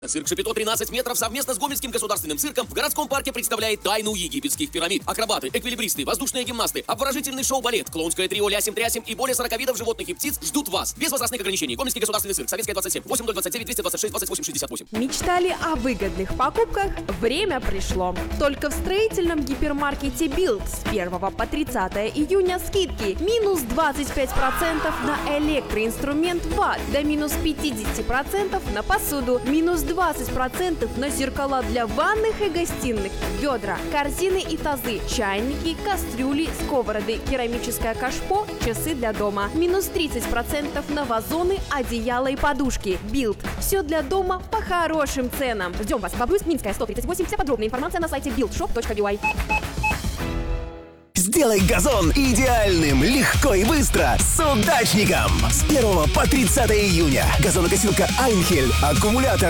Цирк Шапито 13 метров совместно с Гомельским государственным цирком в городском парке представляет тайну египетских пирамид. Акробаты, эквилибристы, воздушные гимнасты, обворожительный шоу-балет, клоунское трио «Лясим-трясим» и более 40 видов животных и птиц ждут вас. Без возрастных ограничений. Гомельский государственный цирк. Советская 27. 8029 226 28 68. Мечтали о выгодных покупках? Время пришло. Только в строительном гипермаркете Билд с 1 по 30 июня скидки. Минус 25% на электроинструмент ВАТ, до минус 50% на посуду, минус 20% на зеркала для ванных и гостиных, ведра, корзины и тазы, чайники, кастрюли, сковороды, керамическое кашпо, часы для дома. Минус 30% на вазоны, одеяла и подушки. Билд. Все для дома по хорошим ценам. Ждем вас. Бабусь, Минская, 138. Вся подробная информация на сайте buildshop.by. Сделай газон идеальным, легко и быстро с удачником. С 1 по 30 июня. Газонокосилка Айнхель. Аккумулятор